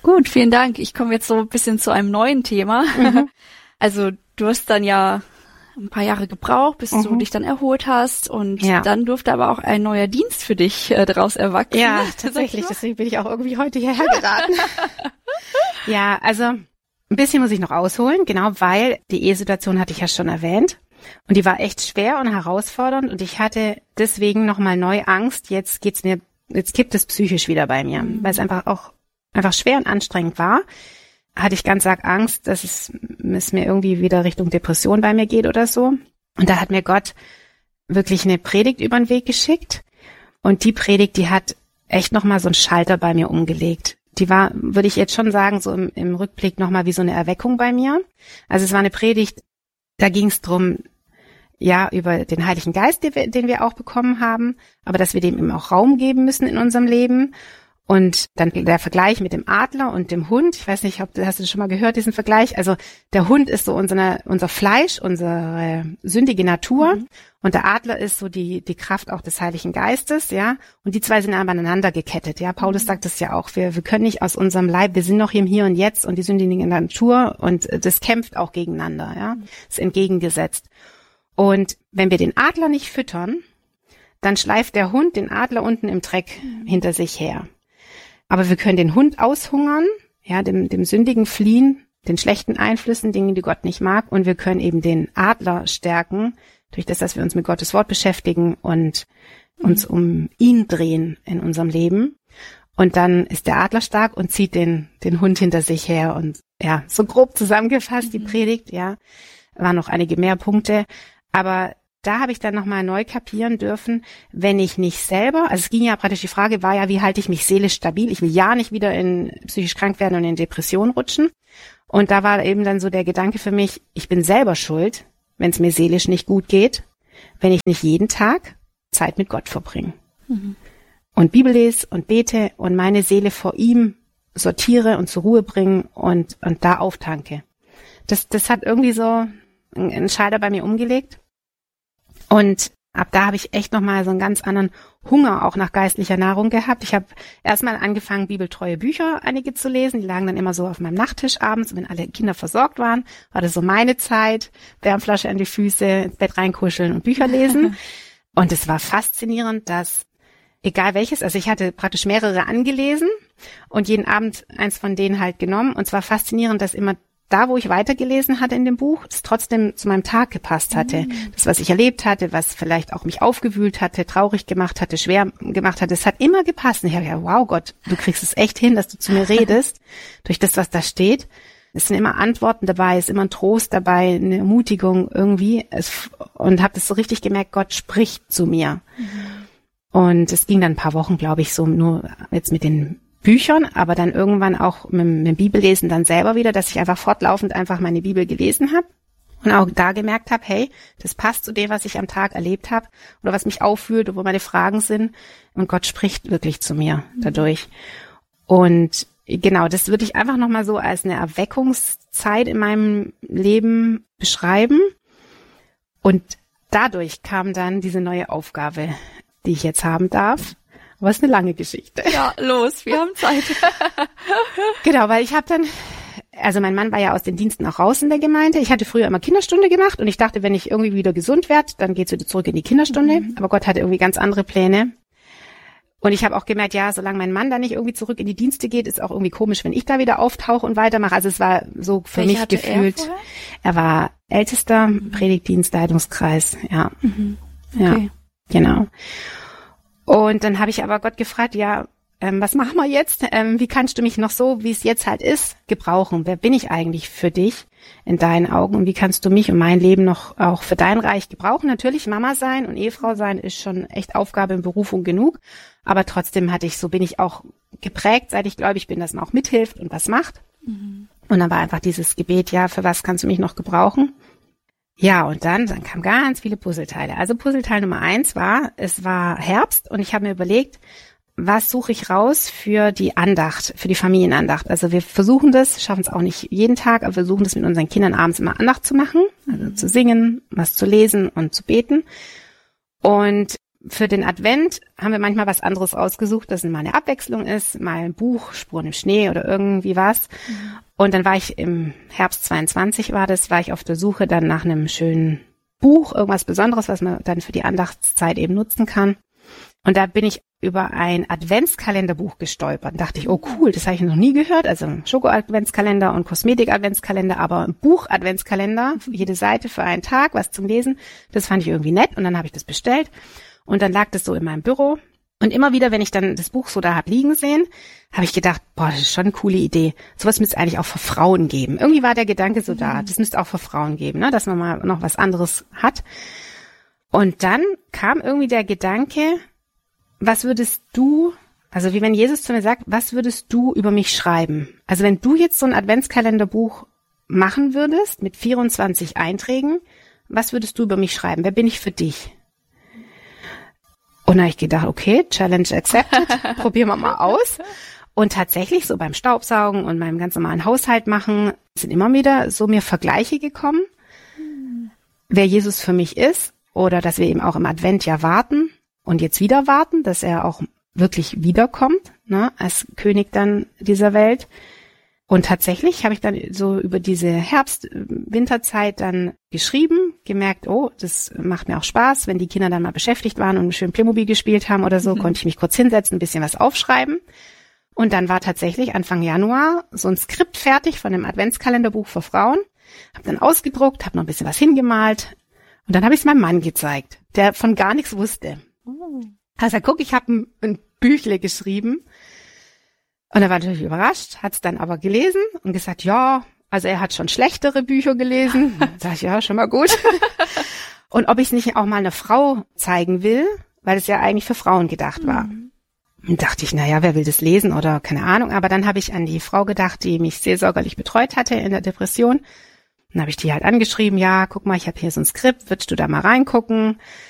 Gut, vielen Dank. Ich komme jetzt so ein bisschen zu einem neuen Thema. Also du hast dann ja ein paar Jahre gebraucht, bis du dich dann erholt hast und dann durfte aber auch ein neuer Dienst für dich daraus erwachsen. Ja, tatsächlich. Deswegen bin ich auch irgendwie heute hierher geraten. Ja, also ein bisschen muss ich noch ausholen, genau, weil die Ehesituation hatte ich ja schon erwähnt. Und die war echt schwer und herausfordernd und ich hatte deswegen nochmal neu Angst, jetzt kippt es psychisch wieder bei mir, weil es einfach schwer und anstrengend war. Hatte ich ganz arg Angst, dass es mir irgendwie wieder Richtung Depression bei mir geht oder so. Und da hat mir Gott wirklich eine Predigt über den Weg geschickt. Und die Predigt, die hat echt nochmal so einen Schalter bei mir umgelegt. Die war, würde ich jetzt schon sagen, so im Rückblick nochmal wie so eine Erweckung bei mir. Also es war eine Predigt, da ging es drum, ja, über den Heiligen Geist, den wir auch bekommen haben, aber dass wir dem eben auch Raum geben müssen in unserem Leben. Und dann der Vergleich mit dem Adler und dem Hund. Ich weiß nicht, hast du das schon mal gehört, diesen Vergleich? Also der Hund ist so unser Fleisch, unsere sündige Natur. Und der Adler ist so die Kraft auch des Heiligen Geistes, ja. Und die zwei sind aber aneinander gekettet, ja. Paulus sagt es ja auch. Wir können nicht aus unserem Leib, wir sind noch im Hier und Jetzt und die sündige Natur und das kämpft auch gegeneinander, ja. Ist entgegengesetzt. Und wenn wir den Adler nicht füttern, dann schleift der Hund den Adler unten im Dreck hinter sich her. Aber wir können den Hund aushungern, ja, dem Sündigen fliehen, den schlechten Einflüssen, Dingen, die Gott nicht mag. Und wir können eben den Adler stärken, durch das, dass wir uns mit Gottes Wort beschäftigen und uns um ihn drehen in unserem Leben. Und dann ist der Adler stark und zieht den Hund hinter sich her. Und ja, so grob zusammengefasst, die Predigt, ja, waren noch einige mehr Punkte. Aber da habe ich dann nochmal neu kapieren dürfen, wenn ich nicht selber, also es ging ja praktisch, die Frage war ja, wie halte ich mich seelisch stabil? Ich will ja nicht wieder in psychisch krank werden und in Depression rutschen. Und da war eben dann so der Gedanke für mich, ich bin selber schuld, wenn es mir seelisch nicht gut geht, wenn ich nicht jeden Tag Zeit mit Gott verbringe. Und Bibel lese und bete und meine Seele vor ihm sortiere und zur Ruhe bringe und da auftanke. Das hat irgendwie so einen Schalter bei mir umgelegt. Und ab da habe ich echt nochmal so einen ganz anderen Hunger auch nach geistlicher Nahrung gehabt. Ich habe erstmal angefangen, bibeltreue Bücher einige zu lesen. Die lagen dann immer so auf meinem Nachttisch abends. Und wenn alle Kinder versorgt waren, war das so meine Zeit. Wärmflasche an die Füße, ins Bett reinkuscheln und Bücher lesen. Und es war faszinierend, dass egal welches, also ich hatte praktisch mehrere angelesen und jeden Abend eins von denen halt genommen. Und es war faszinierend, dass immer da, wo ich weitergelesen hatte in dem Buch, es trotzdem zu meinem Tag gepasst hatte. Das, was ich erlebt hatte, was vielleicht auch mich aufgewühlt hatte, traurig gemacht hatte, schwer gemacht hatte, es hat immer gepasst. Und ich habe gedacht, wow Gott, du kriegst es echt hin, dass du zu mir redest, durch das, was da steht. Es sind immer Antworten dabei, es ist immer ein Trost dabei, eine Ermutigung irgendwie. Und habe das so richtig gemerkt, Gott spricht zu mir. Und es ging dann ein paar Wochen, glaube ich, so nur jetzt mit den Büchern, aber dann irgendwann auch mit dem Bibellesen dann selber wieder, dass ich einfach fortlaufend einfach meine Bibel gelesen habe und auch da gemerkt habe, hey, das passt zu dem, was ich am Tag erlebt habe oder was mich auffühlt, wo meine Fragen sind und Gott spricht wirklich zu mir dadurch. Und genau, das würde ich einfach nochmal so als eine Erweckungszeit in meinem Leben beschreiben und dadurch kam dann diese neue Aufgabe, die ich jetzt haben darf. Aber es ist eine lange Geschichte. Ja, los, wir haben Zeit. Genau, weil ich habe dann, also mein Mann war ja aus den Diensten auch raus in der Gemeinde. Ich hatte früher immer Kinderstunde gemacht und ich dachte, wenn ich irgendwie wieder gesund werde, dann geht's wieder zurück in die Kinderstunde. Aber Gott hatte irgendwie ganz andere Pläne. Und ich habe auch gemerkt, ja, solange mein Mann da nicht irgendwie zurück in die Dienste geht, ist auch irgendwie komisch, wenn ich da wieder auftauche und weitermache. Also es war so für mich gefühlt. Er war ältester Predigtdienstleitungskreis, ja. Ja, okay. Genau. Und dann habe ich aber Gott gefragt, ja, was machen wir jetzt? Wie kannst du mich noch so, wie es jetzt halt ist, gebrauchen? Wer bin ich eigentlich für dich in deinen Augen? Und wie kannst du mich und mein Leben noch auch für dein Reich gebrauchen? Natürlich, Mama sein und Ehefrau sein ist schon echt Aufgabe und Berufung genug. Aber trotzdem bin ich auch geprägt, seit ich gläubig bin, dass man auch mithilft und was macht. Und dann war einfach dieses Gebet, ja, für was kannst du mich noch gebrauchen? Ja, und dann kamen ganz viele Puzzleteile. Also Puzzleteil Nummer 1 war, es war Herbst und ich habe mir überlegt, was suche ich raus für die Andacht, für die Familienandacht. Also wir versuchen das, schaffen es auch nicht jeden Tag, aber wir versuchen das mit unseren Kindern abends immer Andacht zu machen, also zu singen, was zu lesen und zu beten. Und für den Advent haben wir manchmal was anderes ausgesucht, dass es mal eine Abwechslung ist, mal ein Buch, Spuren im Schnee oder irgendwie was. Und dann war ich im Herbst 22 war ich auf der Suche dann nach einem schönen Buch, irgendwas Besonderes, was man dann für die Andachtszeit eben nutzen kann. Und da bin ich über ein Adventskalenderbuch gestolpert und dachte ich, oh cool, das habe ich noch nie gehört. Also ein Schoko-Adventskalender und Kosmetik-Adventskalender, aber ein Buch-Adventskalender, jede Seite für einen Tag, was zum Lesen. Das fand ich irgendwie nett und dann habe ich das bestellt. Und dann lag das so in meinem Büro. Und immer wieder, wenn ich dann das Buch so da hab liegen sehen, habe ich gedacht, boah, das ist schon eine coole Idee. Sowas müsste es eigentlich auch für Frauen geben. Irgendwie war der Gedanke so da, das müsste auch für Frauen geben, ne, dass man mal noch was anderes hat. Und dann kam irgendwie der Gedanke, was würdest du, also wie wenn Jesus zu mir sagt, was würdest du über mich schreiben? Also wenn du jetzt so ein Adventskalenderbuch machen würdest mit 24 Einträgen, was würdest du über mich schreiben? Wer bin ich für dich? Und da habe ich gedacht, okay, Challenge accepted, probieren wir mal aus. Und tatsächlich so beim Staubsaugen und meinem ganz normalen Haushalt machen, sind immer wieder so mir Vergleiche gekommen, wer Jesus für mich ist oder dass wir eben auch im Advent ja warten und jetzt wieder warten, dass er auch wirklich wiederkommt, ne, als König dann dieser Welt. Und tatsächlich habe ich dann so über diese Herbst-Winterzeit dann geschrieben, gemerkt, oh, das macht mir auch Spaß, wenn die Kinder dann mal beschäftigt waren und schön Playmobil gespielt haben oder so, konnte ich mich kurz hinsetzen, ein bisschen was aufschreiben. Und dann war tatsächlich Anfang Januar so ein Skript fertig von dem Adventskalenderbuch für Frauen. Habe dann ausgedruckt, habe noch ein bisschen was hingemalt und dann habe ich es meinem Mann gezeigt, der von gar nichts wusste. Also guck, ich habe ein Büchle geschrieben. Und er war natürlich überrascht, hat es dann aber gelesen und gesagt, ja, also er hat schon schlechtere Bücher gelesen. Sag ich, ja, schon mal gut. Und ob ich es nicht auch mal einer Frau zeigen will, weil es ja eigentlich für Frauen gedacht war. Und dachte ich, naja, wer will das lesen oder keine Ahnung. Aber dann habe ich an die Frau gedacht, die mich seelsorgerlich betreut hatte in der Depression. Dann habe ich die halt angeschrieben, ja, guck mal, ich habe hier so ein Skript, würdest du da mal reingucken?